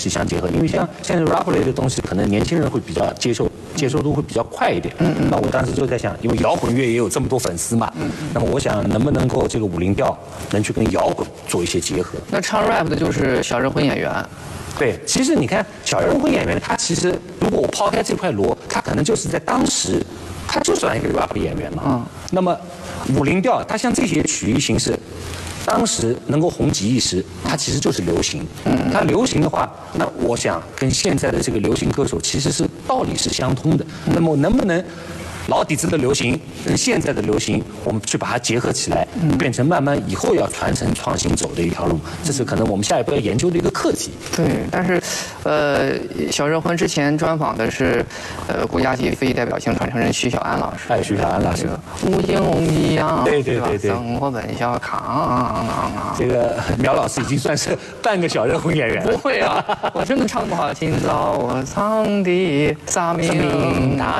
西相结合。因为像现在 rap 类的东西，可能年轻人会比较接受度会比较快一点。那我当时就在想，因为摇滚乐也有这么多粉丝嘛，那么我想能不能够这个50调能去跟摇滚做一些结合。 那唱 rap 的就是小人混演员。 对，其实你看小人混演员，他其实如果我抛开这块锣，他可能就是在当时，他就算一个 rap 演员嘛。那么50调，它像这些曲艺形式，当时能够红极一时，它其实就是流行。它流行的话，那我想跟现在的这个流行歌手其实是道理是相通的。那么能不能老底子的流行跟现在的流行，我们去把它结合起来，变成慢慢以后要传承创新走的一条路，这是可能我们下一步要研究的一个课题。 对，但是，小人混之前专访的是，国家级非代表性传承人徐小安老师。 哎，徐小安老师， 无形一样， 对， 生活本小康。 这个苗老师已经算是半个小人混演员了。 不会啊，我真的唱不好听，造我藏的撒命。